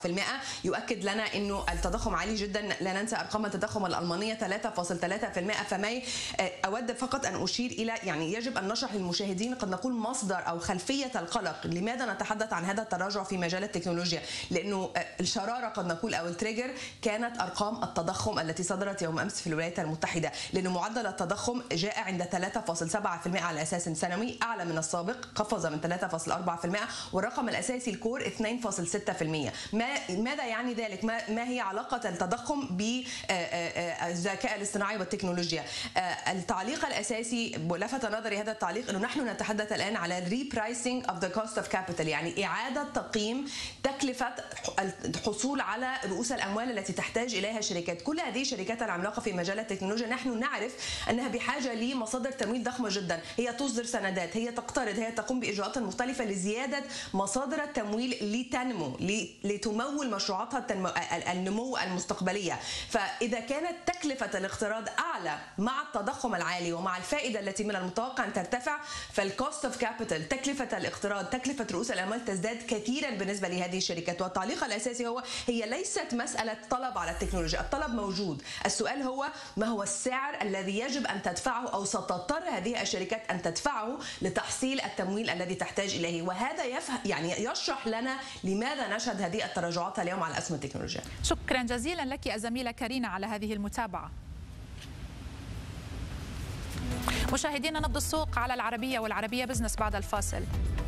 يؤكد لنا انه التضخم عالي جدا. لا ننسى ارقام التضخم الالمانيه 3.3% في ماي. اود فقط ان اشير الى يجب ان نشرح للمشاهدين قد نقول مصدر او خلفيه القلق، لماذا نتحدث عن هذا التراجع في مجال التكنولوجيا؟ لانه الشراره قد نقول او التريجر كانت ارقام التضخم التي صدرت يوم امس في الولايات المتحده، لانه معدل التضخم جاء عند 3.7% على اساس سنوي، اعلى من السابق، قفز من 3.4%، والرقم الاساسي الكور 2.6%. ماذا يعني ذلك؟ ما هي علاقة التضخم بالذكاء الاصطناعي والتكنولوجيا؟ التعليق الأساسي لفت نظري هذا التعليق أنه نحن نتحدث الآن على ريبرايسنج اوف ذا كوست اوف كابيتال، يعني إعادة تقييم تكلفة الحصول على رؤوس الأموال التي تحتاج إليها الشركات. كل هذه الشركات العملاقة في مجال التكنولوجيا نحن نعرف أنها بحاجة لمصادر تمويل ضخمة جدا، هي تصدر سندات، هي تقترض، هي تقوم بإجراءات مختلفة لزيادة مصادر التمويل لتنمو، لتمول مشروعاتها النمو المستقبلية. فإذا كانت تكلفة الاقتراض أعلى مع التضخم العالي ومع الفائدة التي من المتوقع أن ترتفع، فالكوست اوف كابيتال، تكلفة الاقتراض، تكلفة رؤوس الأموال تزداد كثيرا بالنسبة لهذه الشركات. والتعليق الأساسي هي ليست مسألة طلب على التكنولوجيا، الطلب موجود، السؤال هو ما هو السعر الذي يجب أن تدفعه أو ستضطر هذه الشركات أن تدفعه لتحصيل التمويل الذي تحتاج إليه. وهذا يشرح لنا لماذا نشهد هذه التراجعات اليوم على أسهم التكنولوجيا. شكرا جزيلا لك الزميلة كارينا على هذه المتابعة. مشاهدينا، نبض السوق على العربية والعربية بزنس بعد الفاصل.